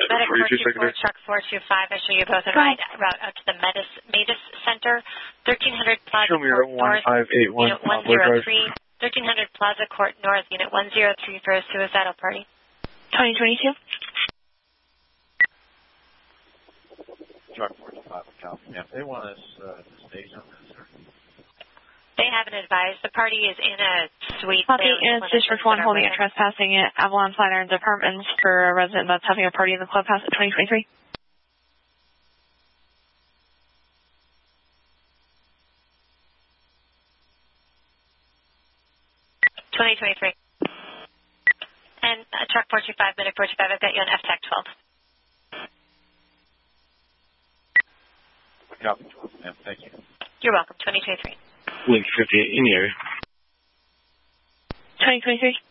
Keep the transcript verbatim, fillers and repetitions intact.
Medic four two four, Truck four two five, I show you both en route, route out to the Metis, Metis Center, thirteen hundred Plaza Court North, Unit one zero three, thirteen hundred Plaza Court North, Unit one zero three for a suicidal party. twenty twenty-two. Truck four two five, California. If they want us uh, to stage on this, or... They haven't advised. The party is in a suite. Copy, and it's District one holding a trespassing at Avalon Flatirons Apartments for a resident that's having a party in the clubhouse at twenty twenty-three. twenty twenty-three. And uh, Truck four two five, Medic four two five, I've got you on F TAC twelve. Copy, twelve, ma'am. Thank you. You're welcome. twenty twenty-three. Link fifty-eight in the area. twenty twenty-three.